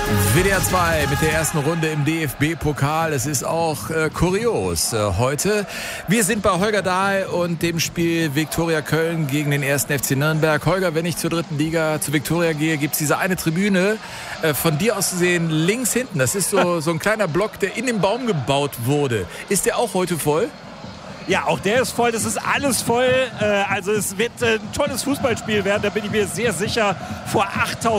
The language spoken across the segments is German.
WDR 2 mit der ersten Runde im DFB-Pokal. Es ist auch kurios heute. Wir sind bei Holger Dahl und dem Spiel Viktoria Köln gegen den 1. FC Nürnberg. Holger, wenn ich zur dritten Liga, zu Viktoria gehe, gibt es diese eine Tribüne, von dir aus zu sehen, links hinten. Das ist so ein kleiner Block, der in den Baum gebaut wurde. Ist der auch heute voll? Ja, auch der ist voll, das ist alles voll. Also es wird ein tolles Fußballspiel werden, da bin ich mir sehr sicher, vor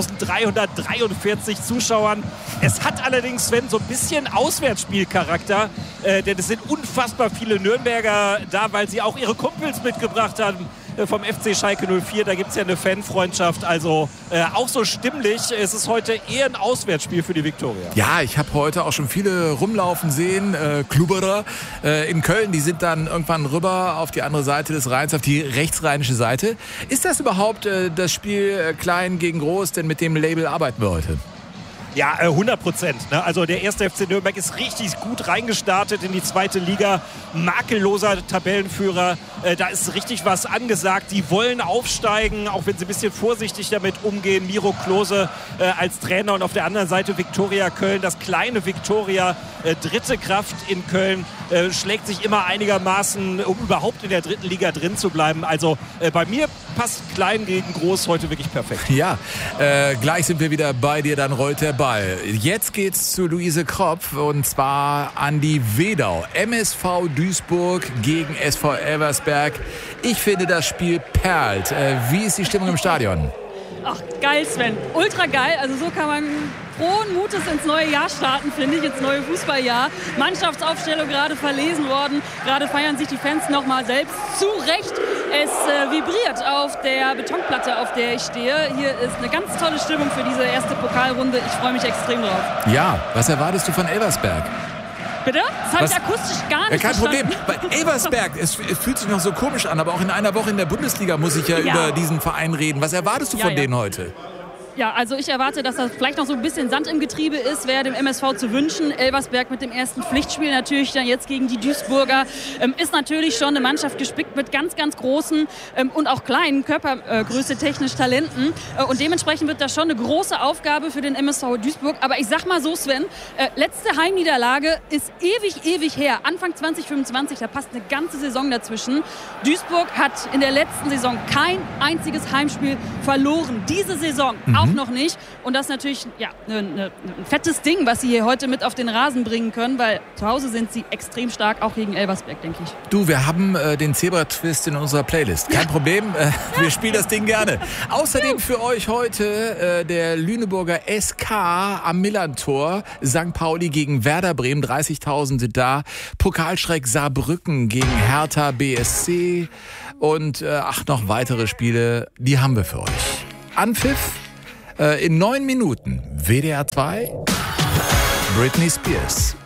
8.343 Zuschauern. Es hat allerdings, Sven, so ein bisschen Auswärtsspielcharakter, denn es sind unfassbar viele Nürnberger da, weil sie auch ihre Kumpels mitgebracht haben vom FC Schalke 04. Da gibt es ja eine Fanfreundschaft, also auch so stimmlich. Es ist heute eher ein Auswärtsspiel für die Viktoria. Ja, ich habe heute auch schon viele rumlaufen sehen, Klubberer in Köln, die sind dann irgendwann rüber auf die andere Seite des Rheins, auf die rechtsrheinische Seite. Ist das überhaupt das Spiel klein gegen groß, denn mit dem Label arbeiten wir heute? Ja, 100%. Ne? Also der 1. FC Nürnberg ist richtig gut reingestartet in die zweite Liga. Makelloser Tabellenführer. Da ist richtig was angesagt. Die wollen aufsteigen, auch wenn sie ein bisschen vorsichtig damit umgehen. Miro Klose als Trainer und auf der anderen Seite Viktoria Köln. Das kleine Viktoria, dritte Kraft in Köln, schlägt sich immer einigermaßen, um überhaupt in der dritten Liga drin zu bleiben. Also bei mir passt klein gegen groß heute wirklich perfekt. Ja, gleich sind wir wieder bei dir, dann rollt der Ball. Jetzt geht's zu Luise Kropf und zwar an die Wedau. MSV Duisburg gegen SV Elversberg. Ich finde, das Spiel perlt. Wie ist die Stimmung im Stadion? Ach, geil, Sven. Ultra geil. Also so kann man frohen Mutes ins neue Jahr starten, finde ich, ins neue Fußballjahr. Mannschaftsaufstellung gerade verlesen worden. Gerade feiern sich die Fans nochmal selbst zu Recht. Es vibriert auf der Betonplatte, auf der ich stehe. Hier ist eine ganz tolle Stimmung für diese erste Pokalrunde. Ich freue mich extrem drauf. Ja, was erwartest du von Elversberg? Bitte? Das habe ich akustisch gar nicht verstanden. Kein Problem. Bei Elversberg, es fühlt sich noch so komisch an, aber auch in einer Woche in der Bundesliga muss ich ja über diesen Verein reden. Was erwartest du von denen heute? Ja, also ich erwarte, dass da vielleicht noch so ein bisschen Sand im Getriebe ist, wäre dem MSV zu wünschen. Elversberg mit dem ersten Pflichtspiel natürlich dann jetzt gegen die Duisburger. Ist natürlich schon eine Mannschaft gespickt mit ganz, ganz großen und auch kleinen Körpergröße technisch Talenten. Und dementsprechend wird das schon eine große Aufgabe für den MSV Duisburg. Aber ich sag mal so, Sven, letzte Heimniederlage ist ewig her. Anfang 2025, da passt eine ganze Saison dazwischen. Duisburg hat in der letzten Saison kein einziges Heimspiel verloren. Diese Saison auch noch nicht. Und das ist natürlich ein fettes Ding, was sie hier heute mit auf den Rasen bringen können, weil zu Hause sind sie extrem stark, auch gegen Elversberg, denke ich. Du, wir haben den Zebra-Twist in unserer Playlist. Kein Problem, wir spielen das Ding gerne. Außerdem für euch heute der Lüneburger SK am Millantor. St. Pauli gegen Werder Bremen, 30.000 sind da. Pokalschreck Saarbrücken gegen Hertha BSC. Und noch weitere Spiele, die haben wir für euch. Anpfiff in 9 Minuten. WDR 2, Britney Spears.